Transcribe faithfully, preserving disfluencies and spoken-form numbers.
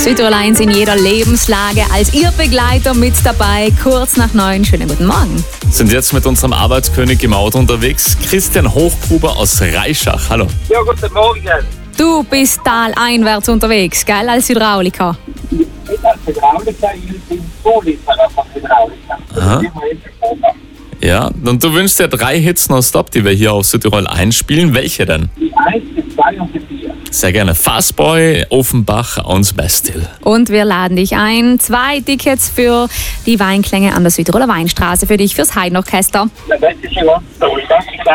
Südtirol eins in jeder Lebenslage als Ihr Begleiter mit dabei. Kurz nach neun. Schönen guten Morgen. Sind jetzt mit unserem Arbeitskönig im Auto unterwegs. Christian Hochgruber aus Reischach. Hallo. Ja, guten Morgen. Du bist taleinwärts unterwegs, gell, als Hydrauliker? Ich bin als Hydrauliker, ich bin Zulieferer von Hydrauliker. Aha. Ja, und du wünschst dir drei Hits nonstop, die wir hier auf Südtirol einspielen. Welche denn? Die eins, die zwei und die vier. Sehr gerne. Fastboy, Offenbach und Bestil. Und wir laden dich ein. Zwei Tickets für die Weinklänge an der Südtiroler Weinstraße für dich fürs Heidenorchester. Der beste Schiller.